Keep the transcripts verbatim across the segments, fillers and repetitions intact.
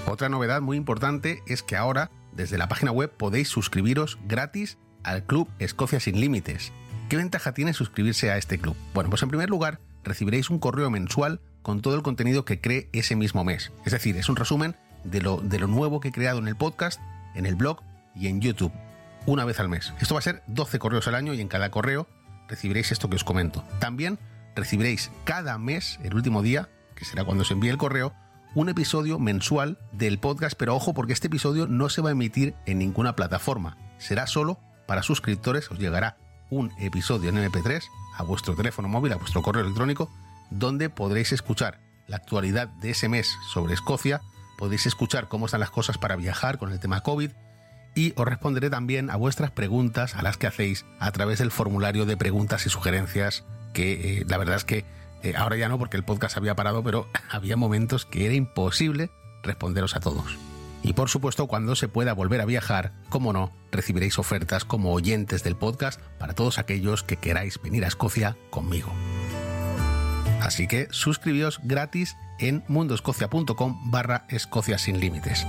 Otra novedad muy importante es que ahora, desde la página web, podéis suscribiros gratis al Club Escocia Sin Límites. ¿Qué ventaja tiene suscribirse a este club? Bueno, pues en primer lugar, recibiréis un correo mensual con todo el contenido que cree ese mismo mes. Es decir, es un resumen de lo, de lo nuevo que he creado en el podcast, en el blog y en YouTube, una vez al mes. Esto va a ser doce correos al año y en cada correo recibiréis esto que os comento. También recibiréis cada mes, el último día, que será cuando os envíe el correo, un episodio mensual del podcast, pero ojo, porque este episodio no se va a emitir en ninguna plataforma. Será solo para suscriptores. Os llegará un episodio en eme pe tres a vuestro teléfono móvil, a vuestro correo electrónico, donde podréis escuchar la actualidad de ese mes sobre Escocia, podréis escuchar cómo están las cosas para viajar con el tema COVID, y os responderé también a vuestras preguntas, a las que hacéis a través del formulario de preguntas y sugerencias, que eh, la verdad es que eh, ahora ya no, porque el podcast había parado, pero había momentos que era imposible responderos a todos. Y por supuesto, cuando se pueda volver a viajar, como no, recibiréis ofertas como oyentes del podcast para todos aquellos que queráis venir a Escocia conmigo. Así que suscribíos gratis en mundoescocia.com barra Escocia Sin Límites.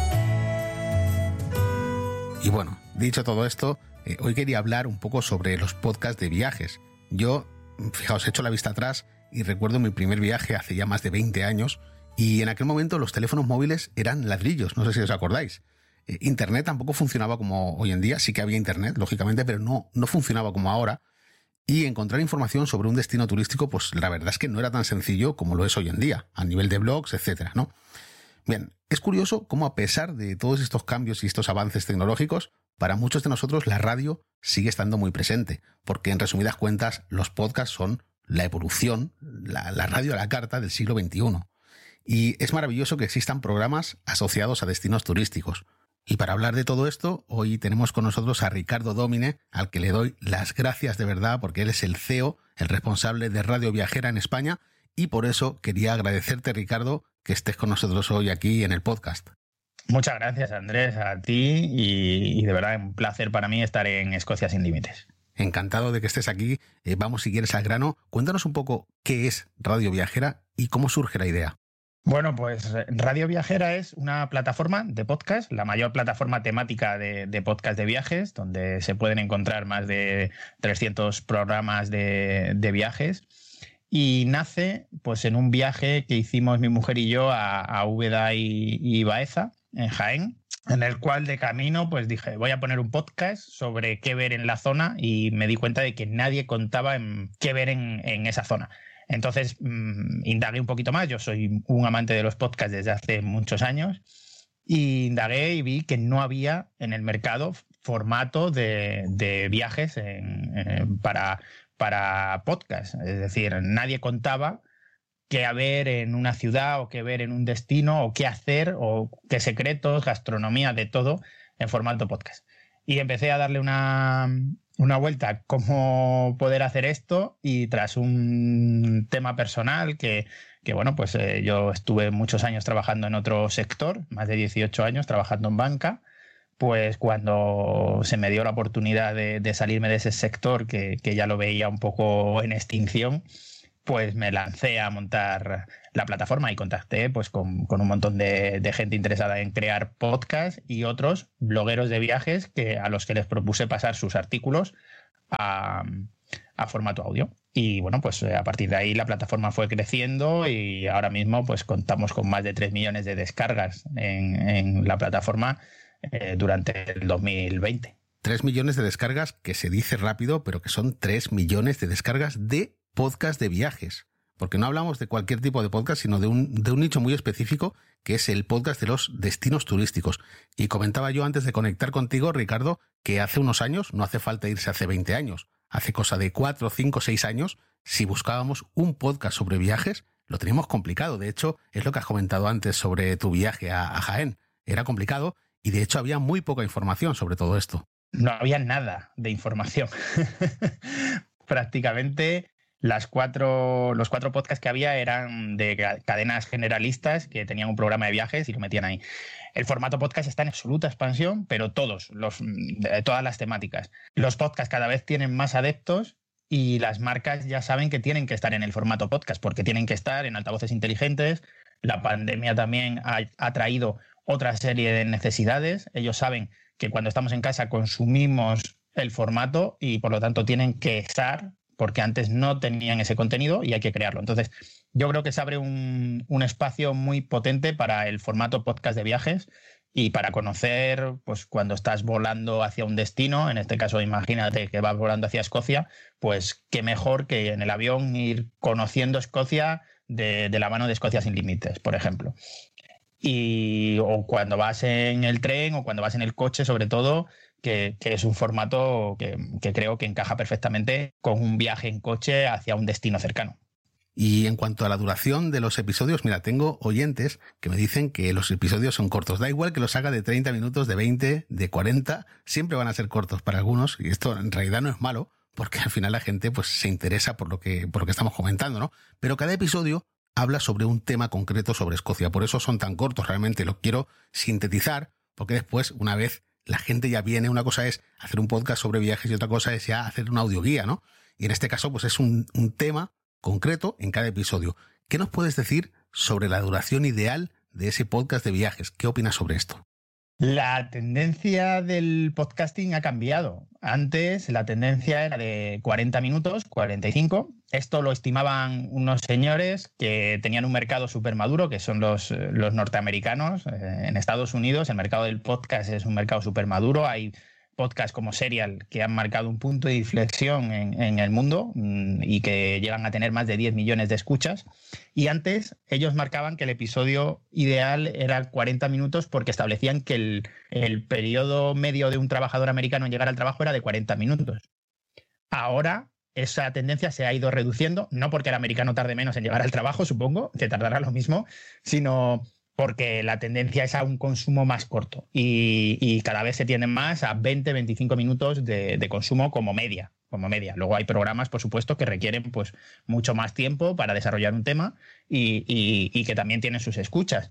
Y bueno, dicho todo esto, eh, hoy quería hablar un poco sobre los podcasts de viajes. Yo, fijaos, he hecho la vista atrás y recuerdo mi primer viaje hace ya más de veinte años, y en aquel momento los teléfonos móviles eran ladrillos, no sé si os acordáis. Eh, internet tampoco funcionaba como hoy en día, sí que había internet, lógicamente, pero no, no funcionaba como ahora. Y encontrar información sobre un destino turístico, pues la verdad es que no era tan sencillo como lo es hoy en día, a nivel de blogs, etcétera, ¿no? Bien, es curioso cómo a pesar de todos estos cambios y estos avances tecnológicos, para muchos de nosotros la radio sigue estando muy presente, porque en resumidas cuentas los podcasts son la evolución, la, la radio a la carta del siglo veintiuno. Y es maravilloso que existan programas asociados a destinos turísticos. Y para hablar de todo esto, hoy tenemos con nosotros a Ricardo Domine, al que le doy las gracias de verdad, porque él es el ce e o, el responsable de Radio Viajera en España, y por eso quería agradecerte, Ricardo, que estés con nosotros hoy aquí en el podcast. Muchas gracias, Andrés, a ti, y, y de verdad un placer para mí estar en Escocia Sin Límites. Encantado de que estés aquí. Eh, vamos, si quieres, al grano. Cuéntanos un poco qué es Radio Viajera y cómo surge la idea. Bueno, pues Radio Viajera es una plataforma de podcast, la mayor plataforma temática de, de podcast de viajes, donde se pueden encontrar más de trescientos programas de, de viajes. Y nace pues en un viaje que hicimos mi mujer y yo a, a Úbeda y, y Baeza, en Jaén, en el cual de camino pues dije, voy a poner un podcast sobre qué ver en la zona, y me di cuenta de que nadie contaba en qué ver en, en esa zona. Entonces mmm, indagué un poquito más. Yo soy un amante de los podcasts desde hace muchos años, y indagué y vi que no había en el mercado formato de, de viajes en, en, para, para podcast. Es decir, nadie contaba qué ver en una ciudad o qué ver en un destino o qué hacer o qué secretos, gastronomía, de todo en formato podcast. Y empecé a darle una... una vuelta a cómo poder hacer esto, y tras un tema personal que, que bueno, pues eh, yo estuve muchos años trabajando en otro sector, más de dieciocho años trabajando en banca, pues cuando se me dio la oportunidad de, de salirme de ese sector, que, que ya lo veía un poco en extinción, pues me lancé a montar la plataforma y contacté pues con, con un montón de, de gente interesada en crear podcasts y otros blogueros de viajes que, a los que les propuse pasar sus artículos a, a formato audio. Y bueno, pues a partir de ahí la plataforma fue creciendo, y ahora mismo pues contamos con más de tres millones de descargas en, en la plataforma eh, durante el dos mil veinte. tres millones de descargas, que se dice rápido, pero que son tres millones de descargas de podcast de viajes, porque no hablamos de cualquier tipo de podcast, sino de un, de un nicho muy específico, que es el podcast de los destinos turísticos. Y comentaba yo antes de conectar contigo, Ricardo, que hace unos años, no hace falta irse hace veinte años, hace cosa de cuatro, cinco, seis años, si buscábamos un podcast sobre viajes, lo teníamos complicado. De hecho, es lo que has comentado antes sobre tu viaje a, a Jaén. Era complicado, y de hecho había muy poca información sobre todo esto. No había nada de información. Prácticamente las cuatro, los cuatro podcasts que había eran de cadenas generalistas que tenían un programa de viajes y lo metían ahí. El formato podcast está en absoluta expansión, pero todos, los, de todas las temáticas. Los podcasts cada vez tienen más adeptos, y las marcas ya saben que tienen que estar en el formato podcast, porque tienen que estar en altavoces inteligentes. La pandemia también ha, ha traído otra serie de necesidades. Ellos saben que cuando estamos en casa consumimos el formato y por lo tanto tienen que estar, porque antes no tenían ese contenido y hay que crearlo. Entonces, yo creo que se abre un, un espacio muy potente para el formato podcast de viajes y para conocer, pues cuando estás volando hacia un destino, en este caso imagínate que vas volando hacia Escocia, pues qué mejor que en el avión ir conociendo Escocia de, de la mano de Escocia Sin Límites, por ejemplo. Y, o cuando vas en el tren o cuando vas en el coche, sobre todo, que, que es un formato que, que creo que encaja perfectamente con un viaje en coche hacia un destino cercano. Y en cuanto a la duración de los episodios, mira, tengo oyentes que me dicen que los episodios son cortos. Da igual que los haga de treinta minutos, de veinte, de cuarenta, siempre van a ser cortos para algunos. Y esto en realidad no es malo, porque al final la gente pues se interesa por lo que, por lo que estamos comentando, ¿no? Pero cada episodio habla sobre un tema concreto sobre Escocia. Por eso son tan cortos, realmente. Lo quiero sintetizar, porque después, una vez la gente ya viene, una cosa es hacer un podcast sobre viajes y otra cosa es ya hacer una audioguía, ¿no? Y en este caso, pues es un, un tema concreto en cada episodio. ¿Qué nos puedes decir sobre la duración ideal de ese podcast de viajes? ¿Qué opinas sobre esto? La tendencia del podcasting ha cambiado. Antes la tendencia era de cuarenta minutos, cuarenta y cinco. Esto lo estimaban unos señores que tenían un mercado súper maduro, que son los, los norteamericanos. En Estados Unidos el mercado del podcast es un mercado súper maduro. Hay podcasts como Serial que han marcado un punto de inflexión en, en el mundo y que llegan a tener más de diez millones de escuchas. Y antes ellos marcaban que el episodio ideal era cuarenta minutos porque establecían que el, el periodo medio de un trabajador americano en llegar al trabajo era de cuarenta minutos. Ahora esa tendencia se ha ido reduciendo, no porque el americano tarde menos en llegar al trabajo, supongo, que tardará lo mismo, sino porque la tendencia es a un consumo más corto y, y cada vez se tienden más a veinte a veinticinco minutos de, de consumo como media, como media. Luego hay programas, por supuesto, que requieren pues, mucho más tiempo para desarrollar un tema y, y, y que también tienen sus escuchas.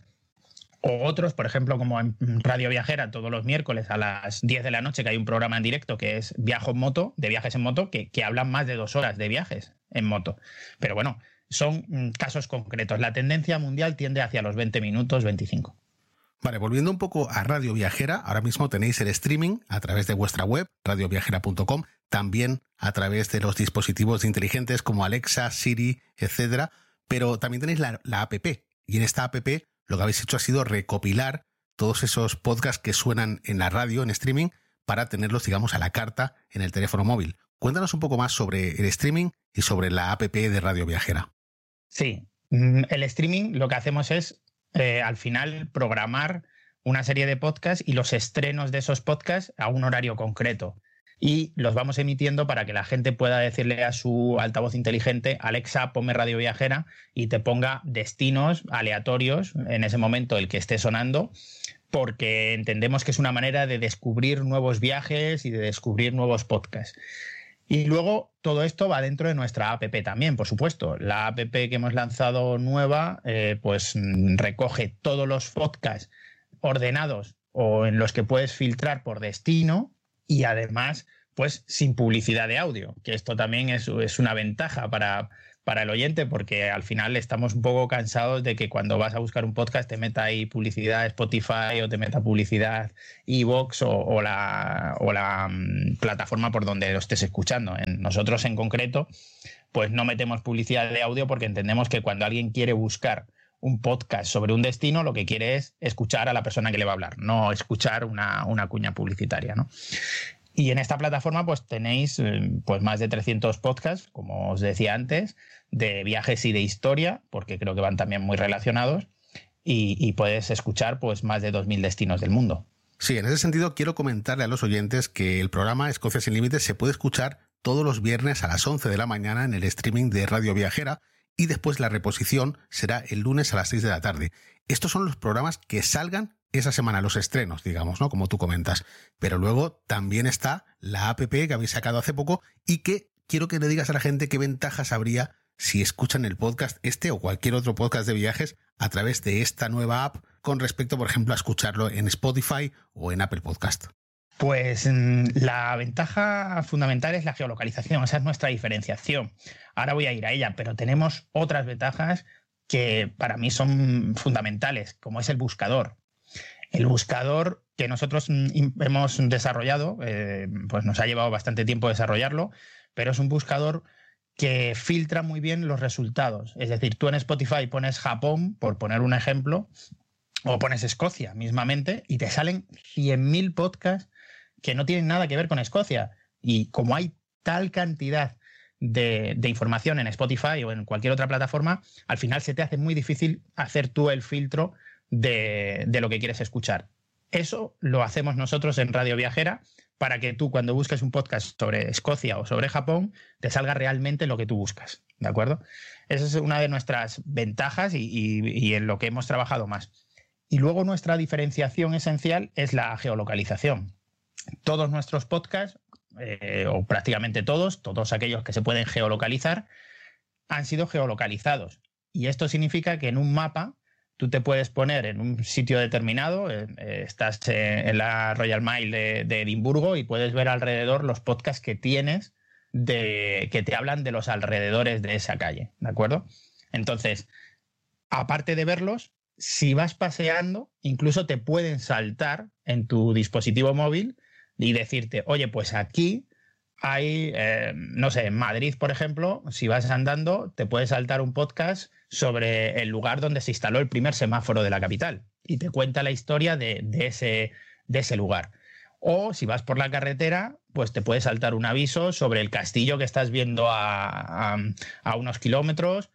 O otros, por ejemplo, como en Radio Viajera, todos los miércoles a las diez de la noche, que hay un programa en directo que es Viajo en Moto, de viajes en moto, que, que hablan más de dos horas de viajes en moto. Pero bueno, son casos concretos. La tendencia mundial tiende hacia los veinte minutos, veinticinco. Vale, volviendo un poco a Radio Viajera, ahora mismo tenéis el streaming a través de vuestra web, radio viajera punto com, también a través de los dispositivos inteligentes como Alexa, Siri, etcétera, pero también tenéis la, la app, y en esta app lo que habéis hecho ha sido recopilar todos esos podcasts que suenan en la radio, en streaming, para tenerlos, digamos, a la carta en el teléfono móvil. Cuéntanos un poco más sobre el streaming y sobre la app de Radio Viajera. Sí, el streaming lo que hacemos es, eh, al final, programar una serie de podcasts y los estrenos de esos podcasts a un horario concreto. Y los vamos emitiendo para que la gente pueda decirle a su altavoz inteligente: Alexa, ponme Radio Viajera, y te ponga destinos aleatorios en ese momento el que esté sonando, porque entendemos que es una manera de descubrir nuevos viajes y de descubrir nuevos podcasts. Y luego todo esto va dentro de nuestra app también, por supuesto. La app que hemos lanzado nueva eh, pues recoge todos los podcasts ordenados o en los que puedes filtrar por destino y además pues sin publicidad de audio, que esto también es, es una ventaja para, para el oyente, porque al final estamos un poco cansados de que cuando vas a buscar un podcast te meta ahí publicidad Spotify o te meta publicidad iVoox o, o la, o la um, plataforma por donde lo estés escuchando. En, nosotros en concreto pues no metemos publicidad de audio porque entendemos que cuando alguien quiere buscar un podcast sobre un destino, lo que quiere es escuchar a la persona que le va a hablar, no escuchar una, una cuña publicitaria, ¿no? Y en esta plataforma pues tenéis pues más de trescientos podcasts, como os decía antes, de viajes y de historia, porque creo que van también muy relacionados, y, y puedes escuchar pues más de dos mil destinos del mundo. Sí, en ese sentido quiero comentarle a los oyentes que el programa Escocia Sin Límites se puede escuchar todos los viernes a las once de la mañana en el streaming de Radio Viajera, y después la reposición será el lunes a las seis de la tarde. Estos son los programas que salgan esa semana, los estrenos, digamos, ¿no? Como tú comentas. Pero luego también está la app que habéis sacado hace poco y que quiero que le digas a la gente qué ventajas habría si escuchan el podcast este o cualquier otro podcast de viajes a través de esta nueva app con respecto, por ejemplo, a escucharlo en Spotify o en Apple Podcast. Pues la ventaja fundamental es la geolocalización, esa es nuestra diferenciación. Ahora voy a ir a ella, pero tenemos otras ventajas que para mí son fundamentales, como es el buscador. El buscador que nosotros hemos desarrollado, eh, pues nos ha llevado bastante tiempo desarrollarlo, pero es un buscador que filtra muy bien los resultados. Es decir, tú en Spotify pones Japón, por poner un ejemplo, o pones Escocia mismamente, y te salen cien mil podcasts que no tienen nada que ver con Escocia. Y como hay tal cantidad de, de información en Spotify o en cualquier otra plataforma, al final se te hace muy difícil hacer tú el filtro de, de lo que quieres escuchar. Eso lo hacemos nosotros en Radio Viajera para que tú, cuando busques un podcast sobre Escocia o sobre Japón, te salga realmente lo que tú buscas, ¿de acuerdo? Esa es una de nuestras ventajas y, y, y en lo que hemos trabajado más. Y luego nuestra diferenciación esencial es la geolocalización. Todos nuestros podcasts, eh, o prácticamente todos, todos aquellos que se pueden geolocalizar, han sido geolocalizados. Y esto significa que en un mapa tú te puedes poner en un sitio determinado, eh, estás eh, en la Royal Mile de, de Edimburgo y puedes ver alrededor los podcasts que tienes de, que te hablan de los alrededores de esa calle, ¿de acuerdo? Entonces, aparte de verlos, si vas paseando, incluso te pueden saltar en tu dispositivo móvil y decirte, oye, pues aquí hay, eh, no sé, en Madrid, por ejemplo, si vas andando, te puede saltar un podcast sobre el lugar donde se instaló el primer semáforo de la capital y te cuenta la historia de, de, ese, de ese lugar. O si vas por la carretera, pues te puede saltar un aviso sobre el castillo que estás viendo a, a, a unos kilómetros,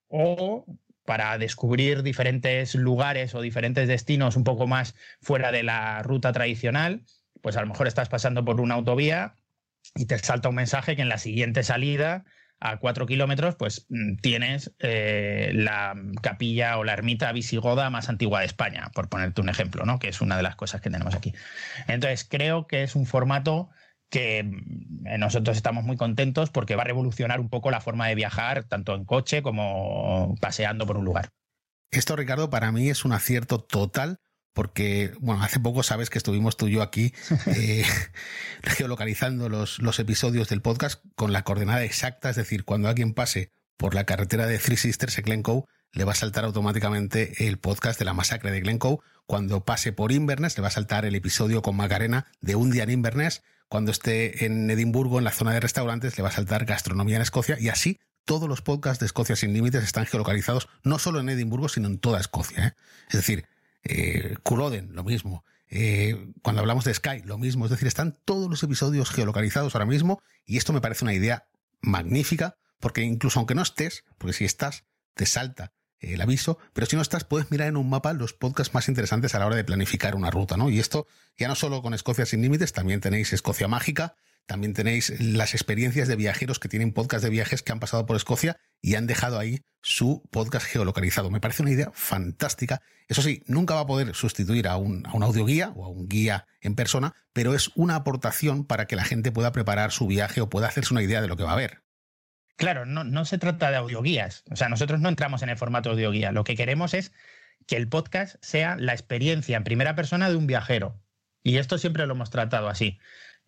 o para descubrir diferentes lugares o diferentes destinos un poco más fuera de la ruta tradicional, pues a lo mejor estás pasando por una autovía y te salta un mensaje que en la siguiente salida, a cuatro kilómetros, pues tienes eh, la capilla o la ermita visigoda más antigua de España, por ponerte un ejemplo, ¿no? Que es una de las cosas que tenemos aquí. Entonces, creo que es un formato que nosotros estamos muy contentos porque va a revolucionar un poco la forma de viajar, tanto en coche como paseando por un lugar. Esto, Ricardo, para mí es un acierto total, porque, bueno, hace poco sabes que estuvimos tú y yo aquí eh, geolocalizando los, los episodios del podcast con la coordenada exacta, es decir, cuando alguien pase por la carretera de Three Sisters en Glencoe, le va a saltar automáticamente el podcast de la masacre de Glencoe. Cuando pase por Inverness, le va a saltar el episodio con Macarena de Un día en Inverness. Cuando esté en Edimburgo, en la zona de restaurantes, le va a saltar Gastronomía en Escocia, y así todos los podcasts de Escocia sin Límites están geolocalizados no solo en Edimburgo, sino en toda Escocia, ¿eh? Es decir, eh, Culloden, lo mismo. Eh, cuando hablamos de Skye, lo mismo. Es decir, están todos los episodios geolocalizados ahora mismo, y esto me parece una idea magnífica, porque incluso aunque no estés, porque si estás, te salta el aviso, pero si no estás, puedes mirar en un mapa los podcasts más interesantes a la hora de planificar una ruta, ¿no? Y esto ya no solo con Escocia sin Límites, también tenéis Escocia Mágica, también tenéis las experiencias de viajeros que tienen podcast de viajes que han pasado por Escocia y han dejado ahí su podcast geolocalizado. Me parece una idea fantástica. Eso sí, nunca va a poder sustituir a un, a un audioguía o a un guía en persona, pero es una aportación para que la gente pueda preparar su viaje o pueda hacerse una idea de lo que va a ver. Claro, no, no se trata de audioguías. O sea, nosotros no entramos en el formato audioguía. Lo que queremos es que el podcast sea la experiencia en primera persona de un viajero. Y esto siempre lo hemos tratado así.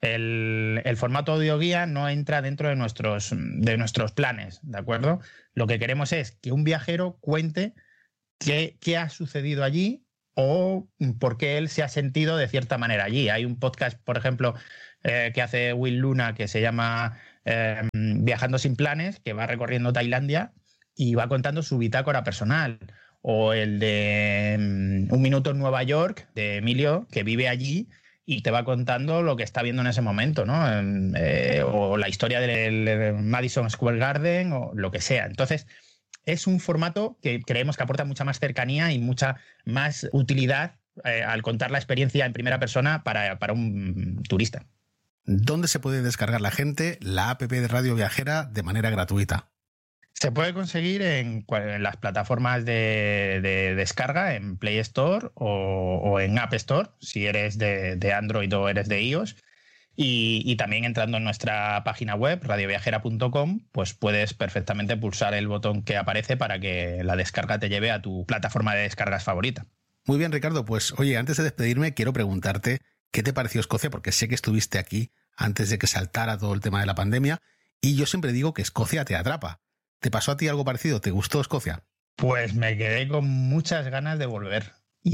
El, el formato audioguía no entra dentro de nuestros, de nuestros planes, ¿de acuerdo? Lo que queremos es que un viajero cuente qué, qué ha sucedido allí o por qué él se ha sentido de cierta manera allí. Hay un podcast, por ejemplo, eh, que hace Will Luna que se llama Eh, Viajando sin planes, que va recorriendo Tailandia y va contando su bitácora personal, o el de um, Un minuto en Nueva York de Emilio, que vive allí y te va contando lo que está viendo en ese momento, ¿no? Eh, o la historia del, del Madison Square Garden o lo que sea. Entonces, es un formato que creemos que aporta mucha más cercanía y mucha más utilidad eh, al contar la experiencia en primera persona para, para un turista. ¿Dónde se puede descargar la gente la app de Radio Viajera de manera gratuita? Se puede conseguir en, en las plataformas de, de descarga, en Play Store o, o en App Store, si eres de, de Android o eres de iOS. Y, y también entrando en nuestra página web, radio viajera punto com, pues puedes perfectamente pulsar el botón que aparece para que la descarga te lleve a tu plataforma de descargas favorita. Muy bien, Ricardo. Pues oye, antes de despedirme, quiero preguntarte ¿qué te pareció Escocia? Porque sé que estuviste aquí antes de que saltara todo el tema de la pandemia, y yo siempre digo que Escocia te atrapa. ¿Te pasó a ti algo parecido? ¿Te gustó Escocia? Pues me quedé con muchas ganas de volver.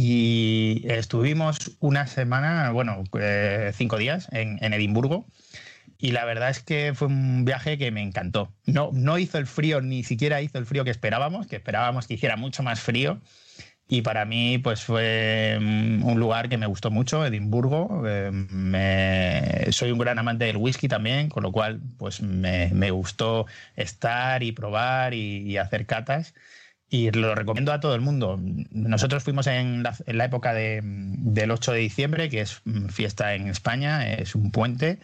Y estuvimos una semana, bueno, eh, cinco días en, en Edimburgo. Y la verdad es que fue un viaje que me encantó. No, no hizo el frío, ni siquiera hizo el frío que esperábamos, que esperábamos que hiciera mucho más frío. Y para mí pues fue un lugar que me gustó mucho, Edimburgo. Eh, me, soy un gran amante del whisky también, con lo cual pues me, me gustó estar y probar y, y hacer catas. Y lo recomiendo a todo el mundo. Nosotros fuimos en la, en la época de, del ocho de diciembre, que es fiesta en España, es un puente,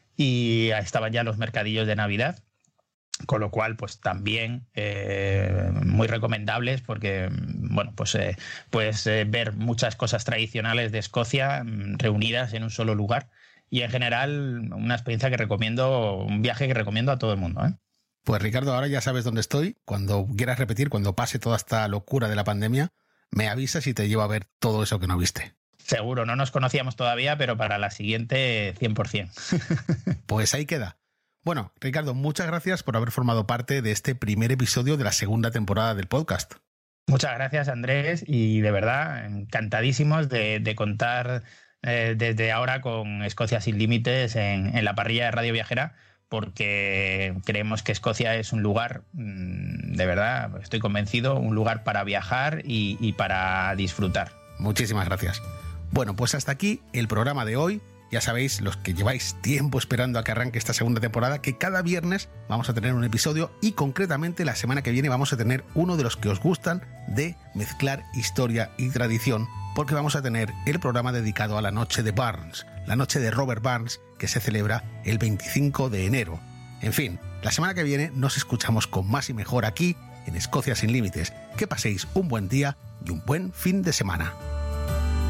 y estaban ya los mercadillos de Navidad. Con lo cual, pues también eh, muy recomendables porque, bueno, pues eh, puedes eh, ver muchas cosas tradicionales de Escocia reunidas en un solo lugar y en general una experiencia que recomiendo, un viaje que recomiendo a todo el mundo, ¿eh? Pues Ricardo, ahora ya sabes dónde estoy. Cuando quieras repetir, cuando pase toda esta locura de la pandemia, me avisas y te llevo a ver todo eso que no viste. Seguro, no nos conocíamos todavía, pero para la siguiente cien por ciento. Pues ahí queda. Bueno, Ricardo, muchas gracias por haber formado parte de este primer episodio de la segunda temporada del podcast. Muchas gracias, Andrés, y de verdad encantadísimos de, de contar eh, desde ahora con Escocia Sin Límites en, en la parrilla de Radio Viajera, porque creemos que Escocia es un lugar, de verdad, estoy convencido, un lugar para viajar y, y para disfrutar. Muchísimas gracias. Bueno, pues hasta aquí el programa de hoy. Ya sabéis, los que lleváis tiempo esperando a que arranque esta segunda temporada, que cada viernes vamos a tener un episodio y concretamente la semana que viene vamos a tener uno de los que os gustan de mezclar historia y tradición, porque vamos a tener el programa dedicado a la noche de Burns, la noche de Robert Burns, que se celebra el veinticinco de enero. En fin, la semana que viene nos escuchamos con más y mejor aquí en Escocia Sin Límites. Que paséis un buen día y un buen fin de semana.